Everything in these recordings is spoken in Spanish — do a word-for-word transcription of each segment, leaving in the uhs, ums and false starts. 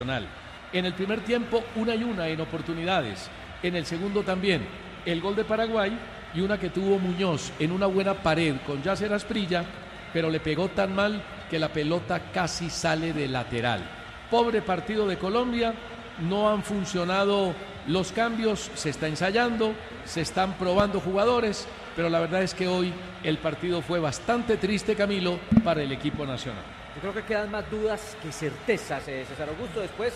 En el primer tiempo, una y una en oportunidades. En el segundo también, el gol de Paraguay y una que tuvo Muñoz en una buena pared con Yasser Asprilla, pero le pegó tan mal que la pelota casi sale de lateral. Pobre partido de Colombia, no han funcionado los cambios, se está ensayando, se están probando jugadores, pero la verdad es que hoy el partido fue bastante triste, Camilo, para el equipo nacional. Yo creo que quedan más dudas que certezas, eh, César Augusto, después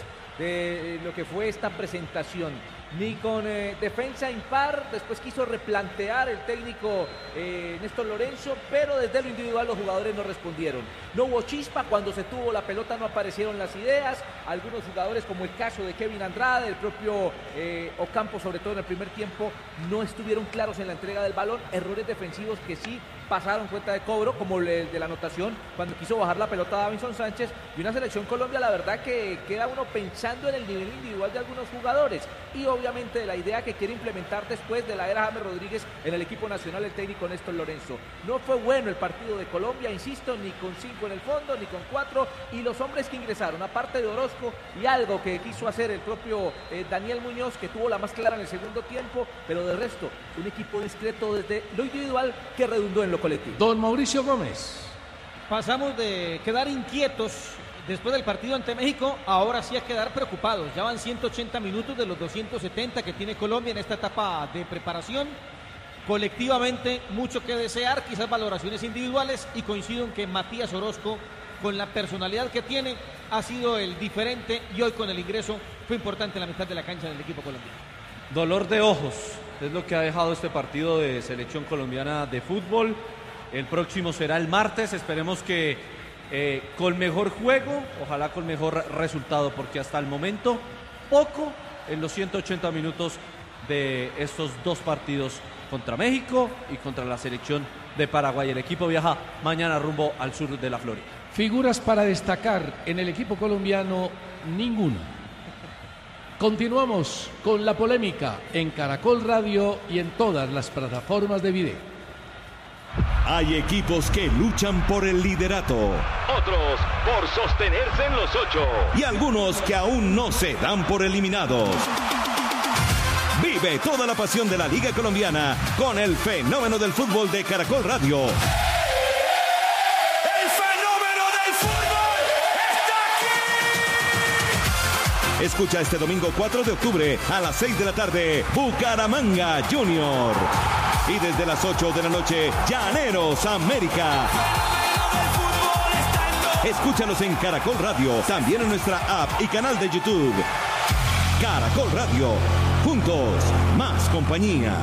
de lo que fue esta presentación. Ni con eh, defensa impar, después quiso replantear el técnico eh, Néstor Lorenzo, pero desde lo individual los jugadores no respondieron. No hubo chispa, cuando se tuvo la pelota no aparecieron las ideas. Algunos jugadores, como el caso de Kevin Andrade, el propio eh, Ocampo, sobre todo en el primer tiempo, no estuvieron claros en la entrega del balón. Errores defensivos que sí pasaron cuenta de cobro, como el de la anotación cuando quiso bajar la pelota a Davinson Sánchez. Y una selección Colombia, la verdad que queda uno pensando en el nivel individual de algunos jugadores y obviamente de la idea que quiere implementar después de la era James Rodríguez en el equipo nacional el técnico Néstor Lorenzo. No fue bueno el partido de Colombia, insisto, ni con cinco en el fondo, ni con cuatro, y los hombres que ingresaron, aparte de Orozco y algo que quiso hacer el propio eh, Daniel Muñoz, que tuvo la más clara en el segundo tiempo, pero de resto, un equipo discreto desde lo individual que redundó en lo colectivo. Don Mauricio Gómez. Pasamos de quedar inquietos después del partido ante México, ahora sí a quedar preocupados. Ya van ciento ochenta minutos de los doscientos setenta que tiene Colombia en esta etapa de preparación. Colectivamente, mucho que desear, quizás valoraciones individuales, y coincido en que Matías Orozco, con la personalidad que tiene, ha sido el diferente y hoy con el ingreso fue importante en la mitad de la cancha del equipo colombiano. Dolor de ojos es lo que ha dejado este partido de selección colombiana de fútbol. El próximo será el martes, esperemos que eh, con mejor juego, ojalá con mejor resultado, porque hasta el momento poco en los ciento ochenta minutos de estos dos partidos contra México y contra la selección de Paraguay. El equipo viaja mañana rumbo al sur de la Florida. Figuras para destacar en el equipo colombiano, ninguna. Continuamos con la polémica en Caracol Radio y en todas las plataformas de video. Hay equipos que luchan por el liderato. Otros por sostenerse en los ocho. Y algunos que aún no se dan por eliminados. Vive toda la pasión de la Liga Colombiana con el fenómeno del fútbol de Caracol Radio. ¡El fenómeno del fútbol está aquí! Escucha este domingo cuatro de octubre a las seis de la tarde, Bucaramanga Junior. Y desde las ocho de la noche, Llaneros América. Escúchanos en Caracol Radio, también en nuestra app y canal de YouTube. Caracol Radio, juntos, más compañía.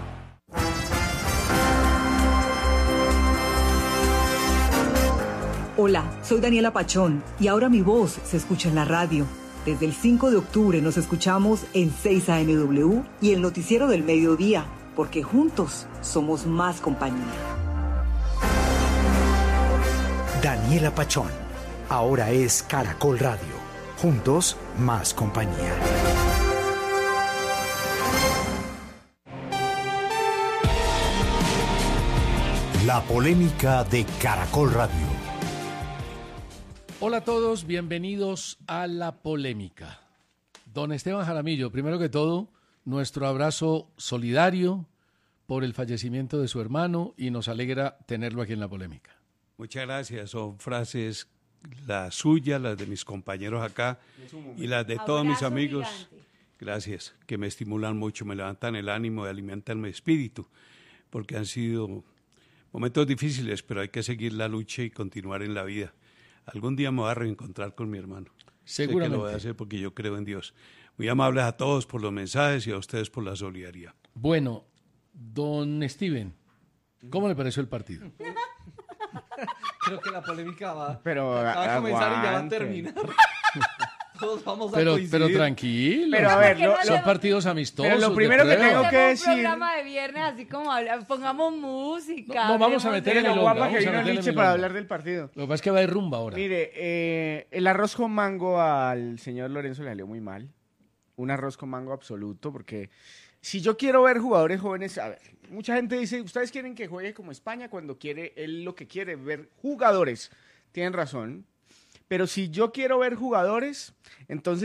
Hola, soy Daniela Pachón y ahora mi voz se escucha en la radio. Desde el cinco de octubre nos escuchamos en seis A M W y el noticiero del mediodía, porque juntos somos más compañía. Daniela Pachón, ahora es Caracol Radio. Juntos, más compañía. La polémica de Caracol Radio. Hola a todos, bienvenidos a La Polémica. Don Esteban Jaramillo, primero que todo, nuestro abrazo solidario por el fallecimiento de su hermano y nos alegra tenerlo aquí en La Polémica. Muchas gracias, son frases las suyas, las de mis compañeros acá y las de todos mis amigos. Gigante. Gracias, que me estimulan mucho, me levantan el ánimo y alimentan mi espíritu, porque han sido momentos difíciles, pero hay que seguir la lucha y continuar en la vida. Algún día me voy a reencontrar con mi hermano. Seguramente. Sé que lo voy a hacer porque yo creo en Dios. Muy amables a todos por los mensajes y a ustedes por la solidaridad. Bueno, don Steven, ¿cómo le pareció el partido? Creo que la polémica va, pero, va a comenzar aguante. y ya va a terminar. Todos vamos a pero, coincidir. Pero tranquilo, pero a ver, lo, son partidos amistosos. Pero lo primero que tengo que decir... un programa de viernes así como habla, pongamos música. No, no vamos a meter en el guapa que vino Nietzsche para hablar del partido. Lo que pasa es que va de rumba ahora. Mire, eh, el arroz con mango al señor Lorenzo le salió muy mal. Un arroz con mango absoluto, porque si yo quiero ver jugadores jóvenes, a ver, mucha gente dice, ustedes quieren que juegue como España cuando quiere, él lo que quiere ver jugadores. Tienen razón. Pero si yo quiero ver jugadores, entonces